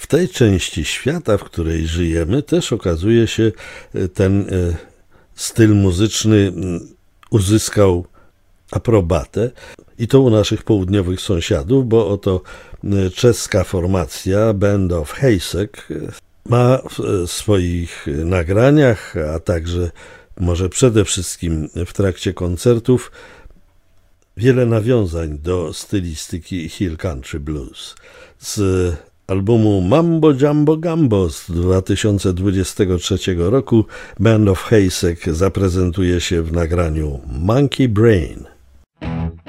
tej części świata, w której żyjemy, też okazuje się, ten styl muzyczny uzyskał aprobatę i to u naszych południowych sąsiadów, bo oto czeska formacja Band of Heysek ma w swoich nagraniach, a także może przede wszystkim w trakcie koncertów wiele nawiązań do stylistyki Hill Country Blues. Z albumu Mambo Jumbo Gumbo z 2023 roku Band of Heysek zaprezentuje się w nagraniu Monkey Brain.